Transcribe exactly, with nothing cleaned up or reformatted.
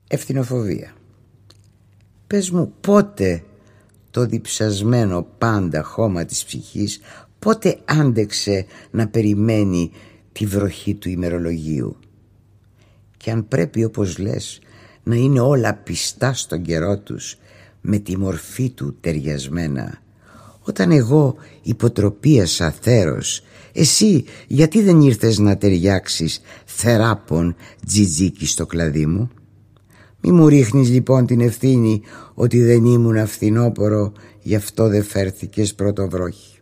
ευθυνοφοβία. Πες μου πότε το διψασμένο πάντα χώμα της ψυχής, πότε άντεξε να περιμένει τη βροχή του ημερολογίου. Και αν πρέπει, όπως λες, να είναι όλα πιστά στον καιρό τους, με τη μορφή του ταιριασμένα, όταν εγώ υποτροπίασα θέρος, εσύ γιατί δεν ήρθες να ταιριάξεις θεράπων τζιτζίκι στο κλαδί μου? Μη μου ρίχνεις λοιπόν την ευθύνη ότι δεν ήμουν αυθινόπορο, γι' αυτό δεν φέρθηκες πρωτοβρόχη.